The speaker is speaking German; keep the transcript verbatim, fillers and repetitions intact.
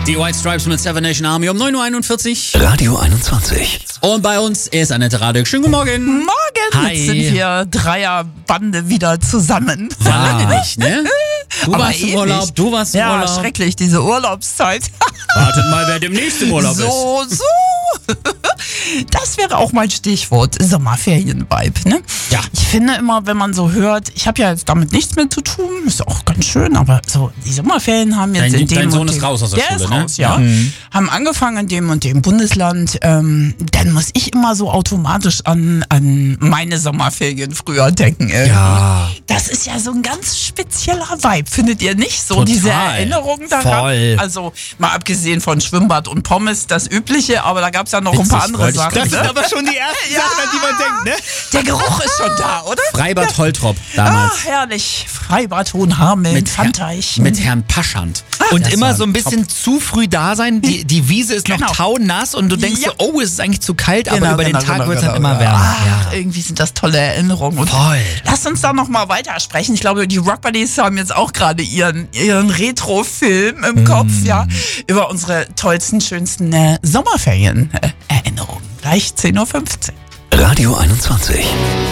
Die White Stripes mit Seven Nation Army um neun Uhr einundvierzig. Radio einundzwanzig. Und bei uns ist Annette Radek. Schönen guten Morgen. Morgen. Hi. Jetzt sind wir Dreierbande wieder zusammen. War lange nicht, ne? Du Aber warst im ewig. Urlaub, du warst im Ja, Urlaub. schrecklich, diese Urlaubszeit. Wartet mal, wer demnächst im Urlaub ist. So, so. Das wäre auch mein Stichwort, Sommerferien-Vibe, ne? Ja. Ich finde immer, wenn man so hört, ich habe ja jetzt damit nichts mehr zu tun, ist auch ganz schön, aber so, die Sommerferien haben jetzt Dein- in dem dein Sohn und ist dem, raus aus der der Schule, ist ne? raus, ja. Ja. Mhm. Haben angefangen in dem und dem Bundesland, ähm, dann muss ich immer so automatisch an, an meine Sommerferien früher denken. Irgendwie. Ja. Das ist ja so ein ganz spezieller Vibe, findet ihr nicht? So Total. diese Erinnerung daran. Voll. Also mal abgesehen von Schwimmbad und Pommes, das Übliche, aber da gab es ja noch Witzig, ein paar andere wollte ich Sachen. gerade Das sind Ne? aber schon die ersten Ja. Sachen, an die man denkt, ne? Der Geruch ist schon da, oder? Freibad Holtrop Ah, damals. herrlich. Freibad Hohenhameln, mit, Pfandteich. mit Herrn Paschand. Und Das immer war so ein bisschen zu früh da sein. Die, die Wiese ist Genau. noch taunass und du denkst Ja. so, oh, es ist eigentlich zu kalt, Genau, aber über genau, den Tag genau, wird es dann genau. immer wärmer. Ach, Ja. irgendwie sind das tolle Erinnerungen. Und Voll. Lass uns da noch mal weitersprechen. Ich glaube, die Rock Buddies haben jetzt auch gerade ihren, ihren Retro-Film im Kopf, ja, über unsere tollsten, schönsten äh, Sommerferien-Erinnerungen. Gleich zehn Uhr fünfzehn. Radio einundzwanzig.